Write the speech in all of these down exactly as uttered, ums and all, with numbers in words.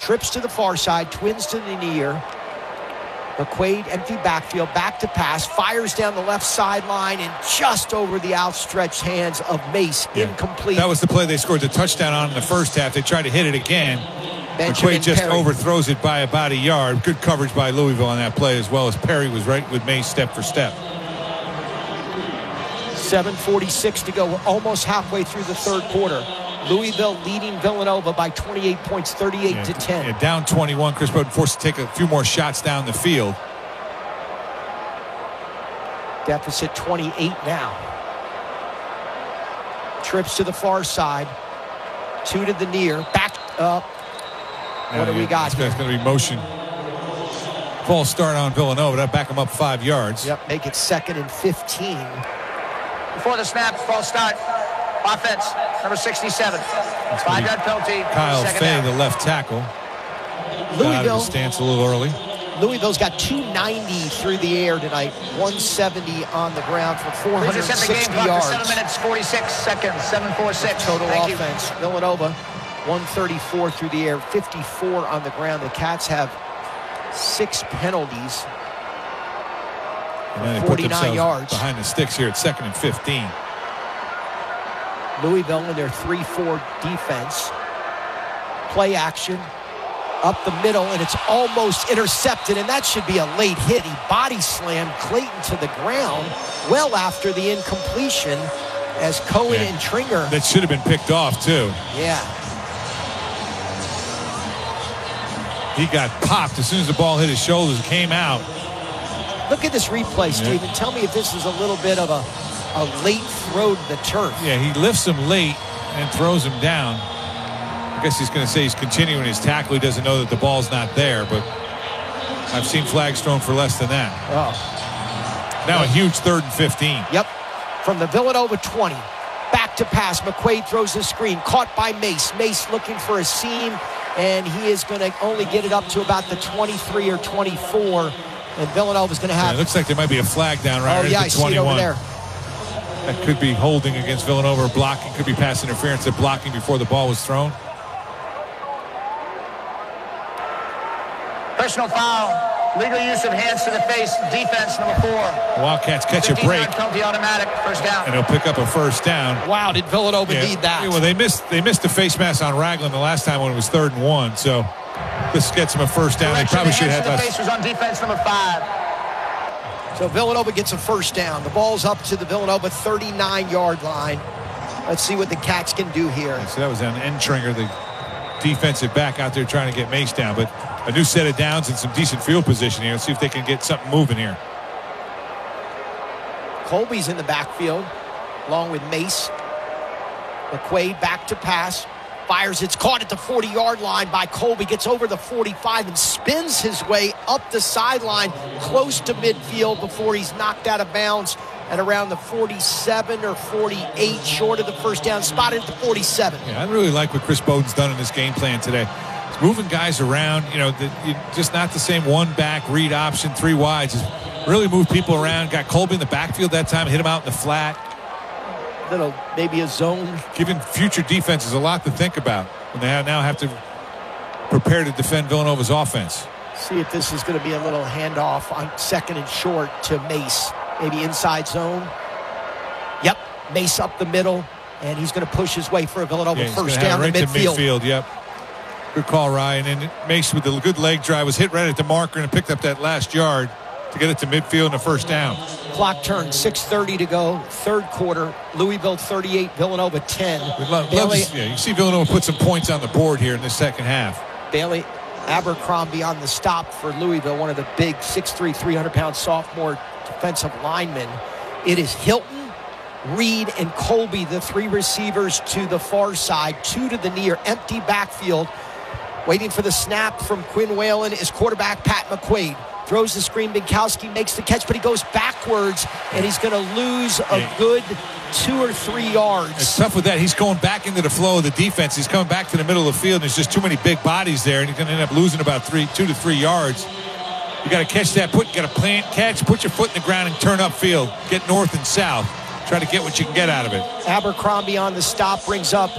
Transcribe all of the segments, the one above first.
trips to the far side, twins to the near. McQuaid, empty backfield, back to pass, fires down the left sideline and just over the outstretched hands of Mace, yeah. incomplete. That was the play they scored the touchdown on in the first half. They tried to hit it again. Benjamin McQuaid just Perry. overthrows it by about a yard. Good coverage by Louisville on that play, as well as Perry was right with Mace step for step. seven forty-six to go. We're almost halfway through the third quarter. Louisville leading Villanova by twenty-eight points, thirty-eight yeah, to ten. Yeah, down twenty-one. Chris Bowden forced to take a few more shots down the field. Deficit twenty-eight now. Trips to the far side. Two to the near. Back up. Now, what do yeah, we got? It's going to be motion. False start on Villanova. That'll back them up five yards. Yep, make it second and fifteen. Before the snap, false start. Offense, number sixty-seven. Five-yard penalty. Kyle Fay, the left tackle. Louisville. Stance a little early. Louisville's got two ninety through the air tonight, one seventy on the ground for four hundred sixty yards. seven minutes, forty-six seconds, seven forty-six. Total Thank offense. You. Villanova, one thirty-four through the air, fifty-four on the ground. The Cats have six penalties. And then they forty-nine put yards. Behind the sticks here at second and fifteen. Louisville in their three four defense. Play action. Up the middle, and it's almost intercepted, and that should be a late hit. He body slammed Clayton to the ground well after the incompletion as Cohen yeah. and Tringer. That should have been picked off, too. Yeah. He got popped as soon as the ball hit his shoulders and came out. Look at this replay, Stephen. Yeah. Tell me if this is a little bit of a, a late throw to the turf. Yeah, he lifts him late and throws him down. I guess he's going to say he's continuing his tackle. He doesn't know that the ball's not there, but I've seen flags thrown for less than that. Oh. Now a huge third and fifteen. Yep. From the Villanova twenty. Back to pass. McQuaid throws the screen. Caught by Mace. Mace looking for a seam, and he is going to only get it up to about the twenty-three or twenty-four. And Villanova's going to have... Yeah, it looks like there might be a flag down right, oh, right yeah, at the I see it twenty-one. over there. That could be holding against Villanova or blocking. Could be pass interference at blocking before the ball was thrown. Personal foul, legal use of hands to the face, defense number four. The Wildcats catch a break. Penalty automatic, first down. And they'll pick up a first down. Wow, did Villanova yeah. need that? Yeah, well, they missed they missed the face mask on Ragland the last time when it was third and one. So this gets them a first down. Correction, they probably the should have had had the face was on defense number five. So Villanova gets a first down. The ball's up to the Villanova thirty-nine yard line. Let's see what the Cats can do here. Yeah, so that was an Entringer, the defensive back out there trying to get Mace down. But a new set of downs and some decent field position here. Let's see if they can get something moving here. Colby's in the backfield along with Mace. McQuaid back to pass. Fires. It's caught at the forty yard line by Colby. Gets over the forty-five and spins his way up the sideline close to midfield before he's knocked out of bounds at around the forty-seven or forty-eight, short of the first down, spotted at the forty-seven. Yeah, I really like what Chris Bowden's done in this game plan today. He's moving guys around, you know, the, you, just not the same one back read option, three wides. Just really moved people around. Got Colby in the backfield that time, hit him out in the flat. Little, maybe a zone. Giving future defenses a lot to think about when they now have to prepare to defend Villanova's offense. See if this is going to be a little handoff on second and short to Mace. Maybe inside zone. Yep, Mace up the middle, and he's going to push his way for a Villanova yeah, first down right to midfield. to midfield. Yep. Good call, Ryan. And Mace with the good leg drive was hit right at the marker and picked up that last yard to get it to midfield and a first down. Clock turns, six thirty to go, third quarter. Louisville thirty-eight, Villanova ten. Love, Bailey, love to, yeah, you see Villanova put some points on the board here in the second half. Bailey Abercrombie on the stop for Louisville, one of the big six three, three hundred pound sophomore defensive linemen. It is Hilton, Reed, and Colby, the three receivers to the far side, two to the near, empty backfield. Waiting for the snap from Quinn Whalen is quarterback Pat McQuaid. Throws the screen, Binkowski makes the catch, but he goes backwards, and he's going to lose a yeah. good two or three yards. It's tough with that. He's going back into the flow of the defense. He's coming back to the middle of the field, and there's just too many big bodies there, and he's going to end up losing about three, two to three yards. You got to catch that. Put, you got to plant, catch, put your foot in the ground, and turn upfield. Get north and south. Try to get what you can get out of it. Abercrombie on the stop brings up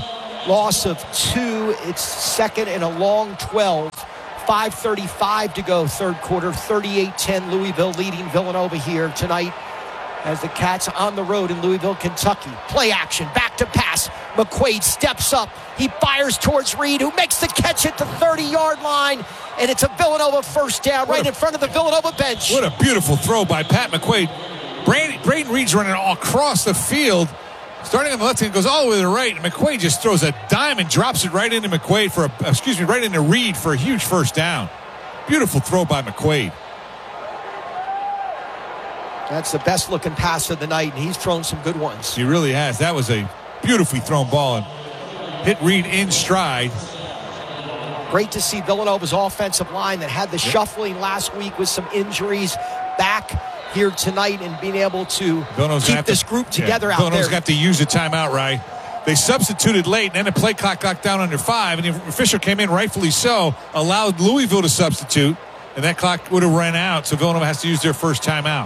loss of two. It's second and a long twelve. five thirty-five to go, third quarter. thirty-eight ten, Louisville leading Villanova here tonight as the Cats on the road in Louisville, Kentucky. Play action, back to pass. McQuaid steps up. He fires towards Reed, who makes the catch at the thirty-yard line, and it's a Villanova first down right in front of the Villanova bench. What a beautiful throw by Pat McQuaid. Braden, Braden Reed's running all across the field. Starting on the left hand, goes all the way to the right, and McQuaid just throws a dime and drops it right into McQuaid for a, excuse me, right into Reed for a huge first down. Beautiful throw by McQuaid. That's the best looking pass of the night, and he's thrown some good ones. He really has. That was a beautifully thrown ball and hit Reed in stride. Great to see Villanova's offensive line that had the yep. shuffling last week with some injuries back here tonight and being able to Villanova's keep this to, group together yeah, out Villanova's there. got to use a timeout, right? They substituted late, and then the play clock got down under five, and the official came in, rightfully so, allowed Louisville to substitute, and that clock would have ran out, so Villanova has to use their first timeout.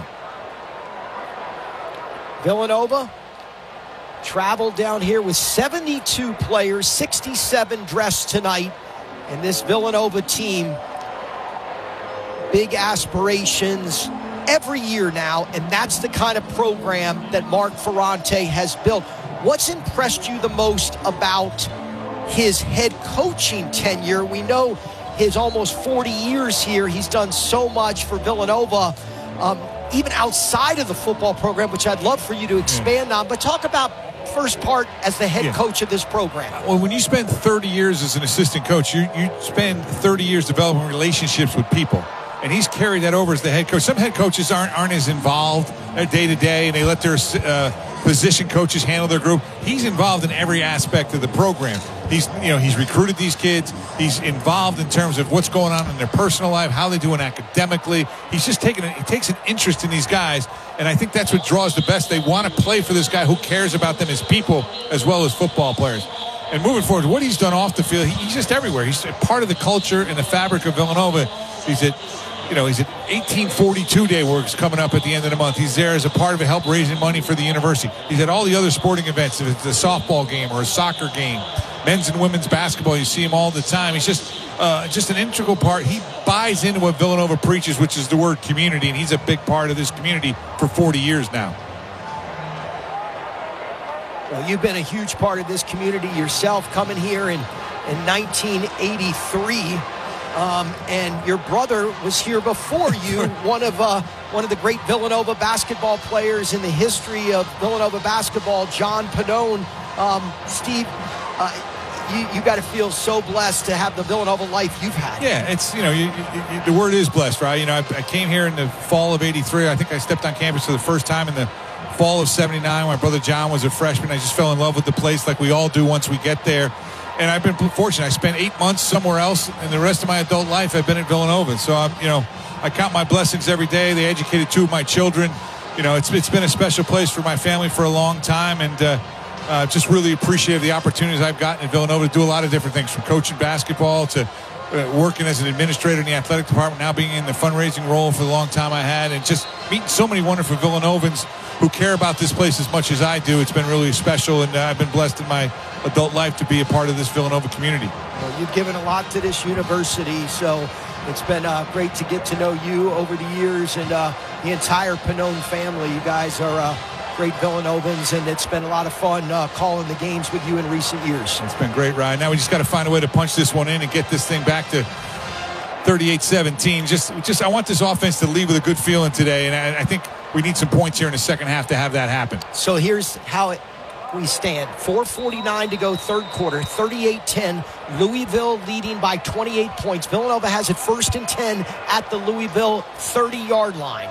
Villanova traveled down here with seventy-two players, sixty-seven dressed tonight, and this Villanova team, big aspirations every year now, and that's the kind of program that Mark Ferrante has built. What's impressed you the most about his head coaching tenure? We know his almost forty years here. He's done so much for Villanova, um, even outside of the football program, which I'd love for you to expand yeah. on. But talk about first part as the head yeah. coach of this program. Well, when you spend thirty years as an assistant coach, you, you spend thirty years developing relationships with people. And he's carried that over as the head coach. Some head coaches aren't aren't as involved day to day, and they let their uh, position coaches handle their group. He's involved in every aspect of the program. He's you know he's recruited these kids. He's involved in terms of what's going on in their personal life, how they're doing academically. He's just taking a, he takes an interest in these guys, and I think that's what draws the best. They want to play for this guy who cares about them as people as well as football players. And moving forward, what he's done off the field, he, he's just everywhere. He's part of the culture and the fabric of Villanova. He's at You know, he's at eighteen forty-two Day Works coming up at the end of the month. He's there as a part of it, help raising money for the university. He's at all the other sporting events, if it's a softball game or a soccer game, men's and women's basketball. You see him all the time. He's just uh, just an integral part. He buys into what Villanova preaches, which is the word community, and he's a big part of this community for forty years now. Well, you've been a huge part of this community yourself, coming here in, in nineteen eighty-three. Um, and your brother was here before you, one of uh, one of the great Villanova basketball players in the history of Villanova basketball, John Pannone. Um, Steve, uh, you, you got to feel so blessed to have the Villanova life you've had. Yeah, it's, you know, you, you, the word is blessed, right? You know, I, I came here in the fall of eighty-three. I think I stepped on campus for the first time in the fall of seventy-nine. My brother John was a freshman. I just fell in love with the place like we all do once we get there. And I've been fortunate. I spent eight months somewhere else, and the rest of my adult life I've been at Villanova. So, I'm, you know, I count my blessings every day. They educated two of my children. You know, it's it's been a special place for my family for a long time, and uh, uh, just really appreciate the opportunities I've gotten at Villanova to do a lot of different things, from coaching basketball to uh, working as an administrator in the athletic department, now being in the fundraising role for the long time I had, and just meeting so many wonderful Villanovans who care about this place as much as I do. It's been really special, and uh, I've been blessed in my adult life to be a part of this Villanova community. Well, you've given a lot to this university, so it's been uh, great to get to know you over the years, and uh, the entire Pannone family. You guys are uh, great Villanovans, and it's been a lot of fun uh, calling the games with you in recent years. It's been great, Ryan. Now we just got to find a way to punch this one in and get this thing back to thirty-eight seventeen. Just, just I want this offense to leave with a good feeling today, and I, I think we need some points here in the second half to have that happen. So here's how it we stand. four forty-nine to go, third quarter, thirty-eight ten. Louisville leading by twenty-eight points. Villanova has it first and ten at the Louisville thirty-yard line.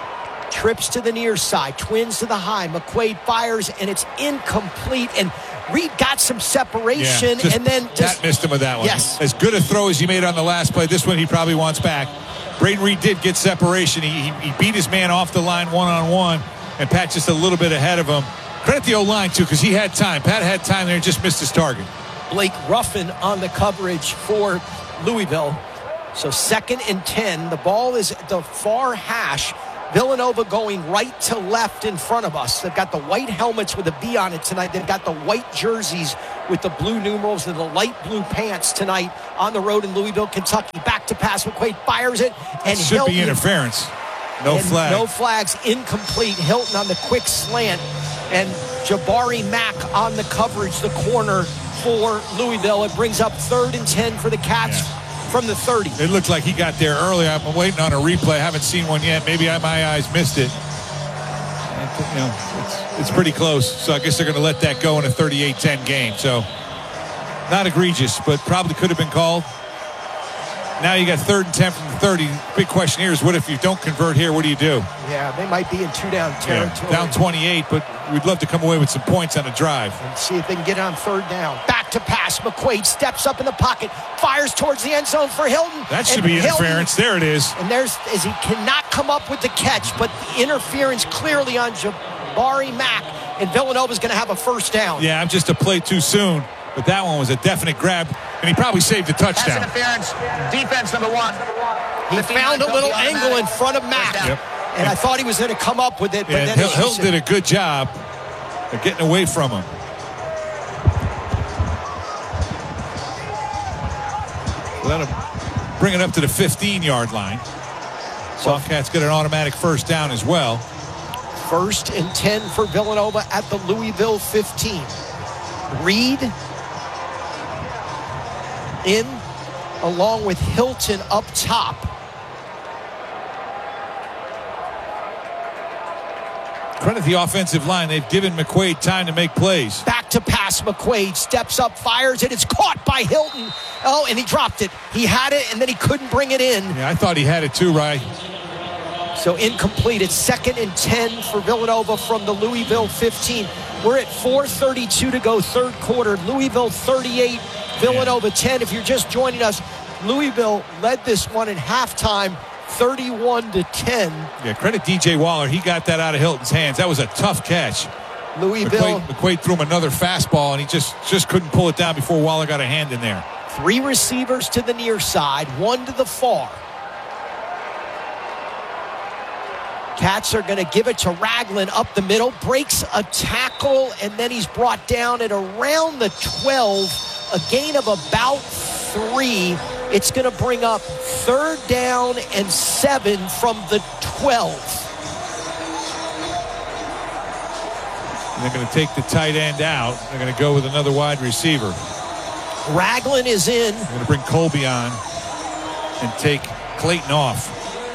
Trips to the near side, twins to the high. McQuaid fires, and it's incomplete. And Reed got some separation, yeah, and then just Pat missed him with that one. Yes. As good a throw as he made on the last play, this one he probably wants back. Braden Reed did get separation. He, he, he beat his man off the line one-on-one, and Pat just a little bit ahead of him. Credit the O-line, too, because he had time. Pat had time there and just missed his target. Blake Ruffin on the coverage for Louisville. So second and ten. The ball is at the far hash. Villanova going right to left in front of us. They've got the white helmets with a V on it tonight. They've got the white jerseys with the blue numerals and the light blue pants tonight on the road in Louisville, Kentucky. Back to pass. McQuaid fires it. And should Hilton, be interference. No and flag. No flags. Incomplete. Hilton on the quick slant. And Jabari Mack on the coverage, the corner for Louisville. It brings up third and ten for the Cats yeah. from the thirty. It looked like he got there early. I'm waiting on a replay. I haven't seen one yet. Maybe I, my eyes missed it. You know, it's, it's pretty close. So I guess they're going to let that go in a thirty-eight ten game. So not egregious, but probably could have been called. Now you got third and ten from the thirty. Big question here is, what if you don't convert here? What do you do? Yeah, they might be in two-down territory. Yeah, down twenty-eight, but we'd love to come away with some points on a drive. And see if they can get it on third down. Back to pass. McQuaid steps up in the pocket, fires towards the end zone for Hilton. That should be Hilton, interference. There it is. And there's as he cannot come up with the catch, but the interference clearly on Jabari Mack. And Villanova's going to have a first down. Yeah, I'm just a play too soon. But that one was a definite grab, and he probably saved a touchdown. Pass interference, defense number one. He found a little angle in front of Mack, yep. and I thought he was going to come up with it. But yeah, then Hilton, Hilton did a good job of getting away from him. Let him bring it up to the fifteen-yard line. Wildcats get an automatic first down as well. First and ten for Villanova at the Louisville fifteen. Reed in along with Hilton up top. Credit the offensive line. They've given McQuaid time to make plays. Back to pass. McQuaid steps up, fires it. It's caught by Hilton. Oh, and he dropped it. He had it, and then he couldn't bring it in. Yeah, I thought he had it too, Rye. So incomplete. It's second and ten for Villanova from the Louisville fifteen. We're at four thirty-two to go, third quarter. Louisville thirty-eight, Villanova ten. If you're just joining us, Louisville led this one at halftime, thirty-one to ten. Yeah, credit D J Waller. He got that out of Hilton's hands. That was a tough catch. Louisville. McQuaid, McQuaid threw him another fastball, and he just, just couldn't pull it down before Waller got a hand in there. Three receivers to the near side, one to the far. Cats are going to give it to Ragland up the middle, breaks a tackle, and then he's brought down at around the twelve, a gain of about three. It's going to bring up third down and seven from the twelve. And they're going to take the tight end out. They're going to go with another wide receiver. Ragland is in. They're going to bring Colby on and take Clayton off.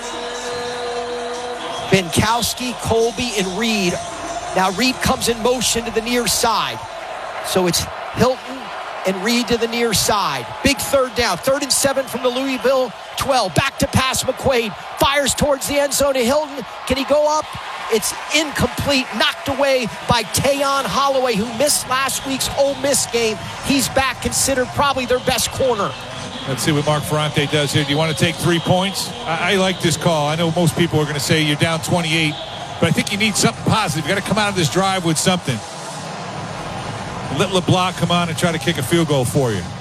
Benkowski, Colby, and Reed. Now Reed comes in motion to the near side. So it's Hilton and Reed to the near side. Big third down. Third and seven from the Louisville twelve. Back to pass. McQuaid fires towards the end zone to Hilton. Can he go up? It's incomplete. Knocked away by Tayon Holloway, who missed last week's Ole Miss game. He's back, considered probably their best corner. Let's see what Mark Ferrante does here. Do you want to take three points? I, I like this call. I know most people are going to say you're down twenty-eight, but I think you need something positive. You got to come out of this drive with something. Let LeBlanc come on and try to kick a field goal for you.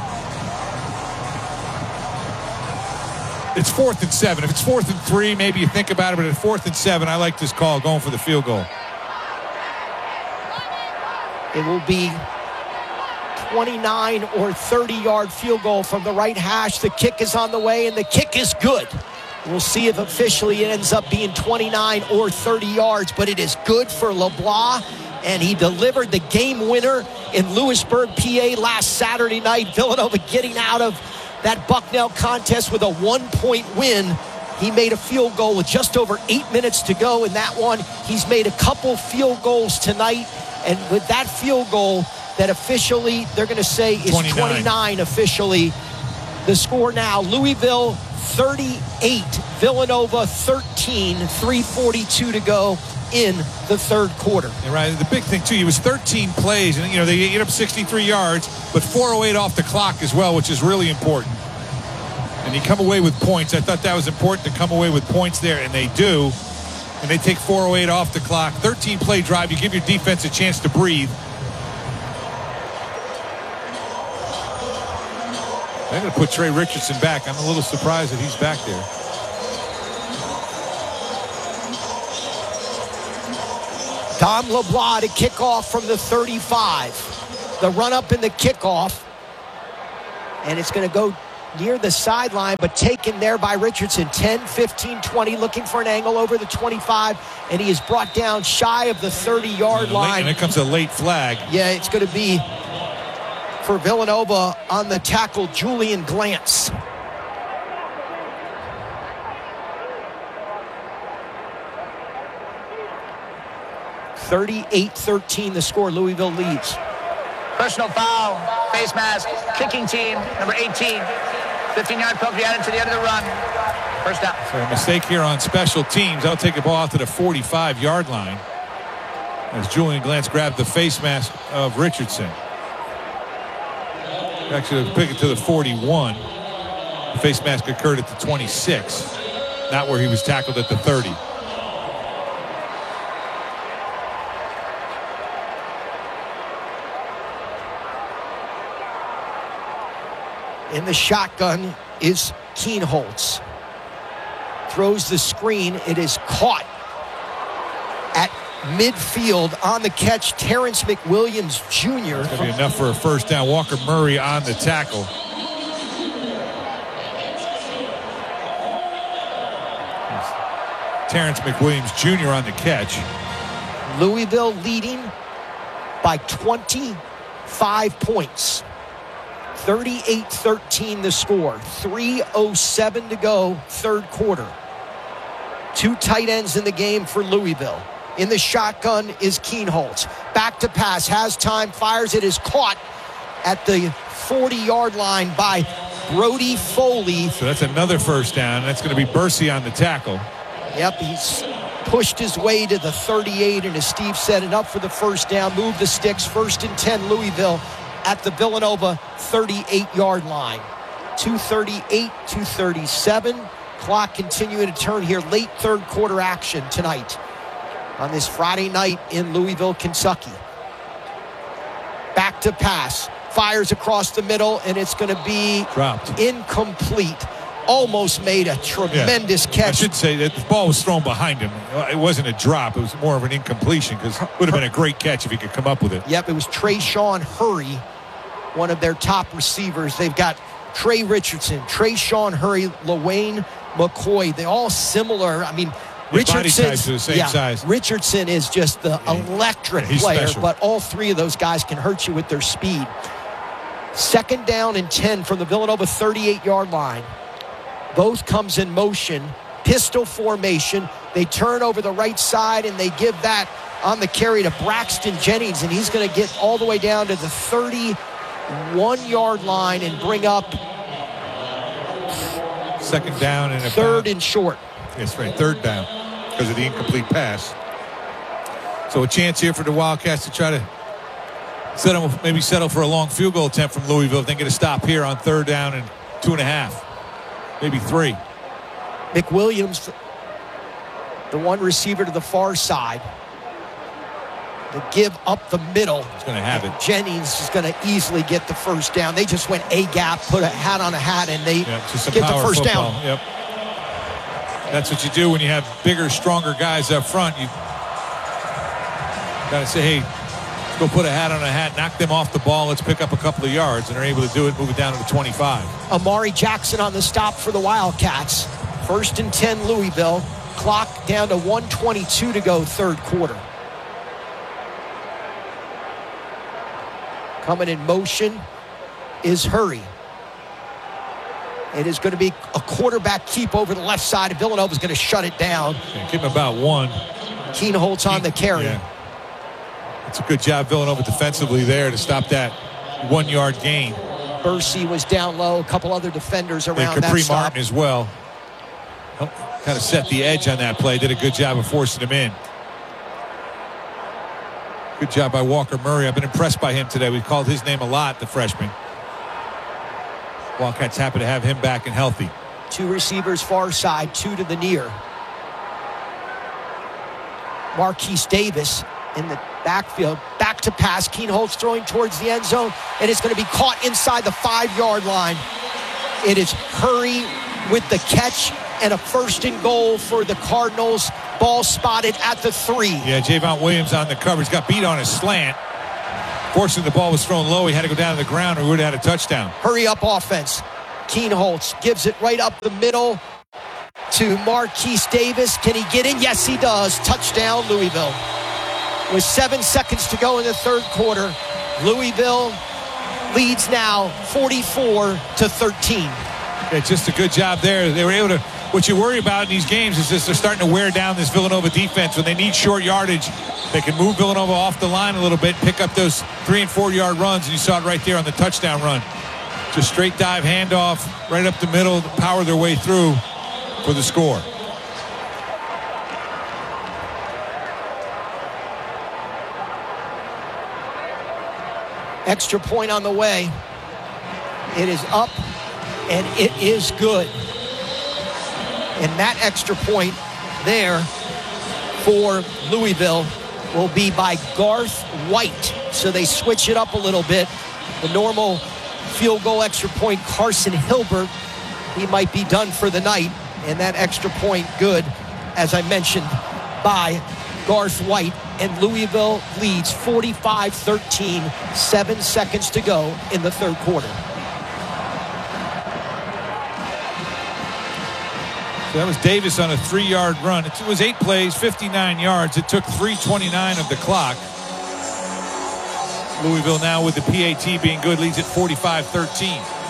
It's fourth and seven. If it's fourth and three, maybe you think about it, but at fourth and seven, I like this call, going for the field goal. It will be twenty-nine or thirty-yard field goal from the right hash. The kick is on the way, and the kick is good. We'll see if officially it ends up being twenty-nine or thirty yards, but it is good for LeBlanc, and he delivered the game winner in Lewisburg, P A last Saturday night. Villanova getting out of that Bucknell contest with a one-point win. He made a field goal with just over eight minutes to go in that one. He's made a couple field goals tonight, and with that field goal, that officially they're going to say is twenty-nine. twenty-nine officially. The score now, Louisville thirty-eight, Villanova thirteen, three forty-two to go in the third quarter. Yeah, right. The big thing too, he was thirteen plays, and you know they get up sixty-three yards, but four oh eight off the clock as well, which is really important. And you come away with points. I thought that was important to come away with points there, and they do. And they take four oh eight off the clock. thirteen play drive. You give your defense a chance to breathe. They're going to put Trey Richardson back. I'm a little surprised that he's back there. Tom LeBlanc to kick off from the thirty-five. The run up in the kickoff. And it's going to go near the sideline, but taken there by Richardson. ten, fifteen, twenty, looking for an angle over the twenty-five, and he is brought down shy of the thirty-yard line. And it comes a late flag. Yeah, it's going to be for Villanova on the tackle, Julian Glantz. thirty-eight thirteen the score. Louisville leads. Personal foul, face mask, kicking team, number eighteen. fifteen-yard penalty added to the end of the run. First down. So a mistake here on special teams. They'll take the ball out to the forty-five-yard line as Julian Glantz grabbed the face mask of Richardson. Actually, they'll pick it to the forty-one. The face mask occurred at the twenty-six, not where he was tackled at the thirty. In the shotgun is Kienholz. Throws the screen. It is caught at midfield. On the catch, Terrence McWilliams Junior It's going to be enough for a first down. Walker Murray on the tackle. Terrence McWilliams Junior on the catch. Louisville leading by twenty-five points. thirty-eight thirteen the score. three oh seven to go, third quarter. Two tight ends in the game for Louisville. In the shotgun is Kienholz. Back to pass, has time, fires. It is caught at the forty-yard line by Brody Foley. So that's another first down. That's going to be Bursey on the tackle. Yep, he's pushed his way to the thirty-eight, and as Steve said, enough for the first down. Move the sticks, first and ten Louisville at the Villanova thirty-eight-yard line. two thirty-eight, two thirty-seven. Clock continuing to turn here. Late third quarter action tonight on this Friday night in Louisville, Kentucky. Back to pass. Fires across the middle, and it's going to be dropped. Incomplete. Almost made a tremendous yeah. catch. I should say that the ball was thrown behind him. It wasn't a drop. It was more of an incompletion because it would have been a great catch if he could come up with it. Yep, it was Trayshawn Hurry, one of their top receivers. They've got Trey Richardson, Trayshawn Hurry, LaWayne McCoy. They're all similar. I mean, Richardson, body types are the same yeah, size. Richardson is just the yeah. electric yeah, player, special. But all three of those guys can hurt you with their speed. Second down and ten from the Villanova thirty-eight-yard line. Both comes in motion, pistol formation. They turn over the right side, and they give that on the carry to Braxton Jennings, and he's going to get all the way down to the thirty-one-yard line and bring up second down and a third pound. and short. That's right, third down because of the incomplete pass. So a chance here for the Wildcats to try to settle, maybe settle for a long field goal attempt from Louisville if they get a stop here on third down and two and a half. Maybe three. McWilliams, the one receiver to the far side. The give up the middle. He's going to have it. Jennings is going to easily get the first down. They just went A gap, put a hat on a hat, and they yeah, get the first football. down. Yep. That's what you do when you have bigger, stronger guys up front. You got to say, hey, let's go put a hat on a hat, knock them off the ball, let's pick up a couple of yards, and they're able to do it, move it down to the twenty-five. Amari Jackson on the stop for the Wildcats. First and ten Louisville. Clock down to one twenty-two to go, third quarter. Coming in motion is Hurry. It is going to be a quarterback keep over the left side. Villanova's going to shut it down. Yeah, give him about one. Kienholz on the carry. Yeah. It's a good job, Villanova, defensively there to stop that one-yard gain. Bursey was down low. A couple other defenders around and Capri that stop. Martin as well. Kind of set the edge on that play. Did a good job of forcing him in. Good job by Walker Murray. I've been impressed by him today. We've called his name a lot, the freshman. Wildcats happy to have him back and healthy. Two receivers far side, two to the near. Marquise Davis in the backfield. Back to pass. Kienholz throwing towards the end zone, and it's going to be caught inside the five-yard line. It is Hurry with the catch and a first and goal for the Cardinals. Ball spotted at the three. Yeah, Javon Williams on the cover. He's got beat on a slant. Fortunately, the ball was thrown low. He had to go down to the ground or we would have had a touchdown. Hurry up offense. Kienholz gives it right up the middle to Marquise Davis. Can he get in? Yes, he does. Touchdown, Louisville. With seven seconds to go in the third quarter, Louisville leads now forty-four to thirteen. Yeah, just a good job there. They were able to. What you worry about in these games is just they're starting to wear down this Villanova defense. When they need short yardage, they can move Villanova off the line a little bit, pick up those three and four yard runs, and you saw it right there on the touchdown run. Just straight dive handoff right up the middle, power their way through for the score. Extra point on the way. It is up, and it is good. And that extra point there for Louisville will be by Garth White. So they switch it up a little bit. The normal field goal extra point, Carson Hilbert, he might be done for the night. And that extra point good, as I mentioned, by Garth White. And Louisville leads forty-five thirteen, seven seconds to go in the third quarter. So that was Davis on a three-yard run. It was eight plays, fifty-nine yards. It took three twenty-nine of the clock. Louisville now with the P A T being good leads at forty-five thirteen.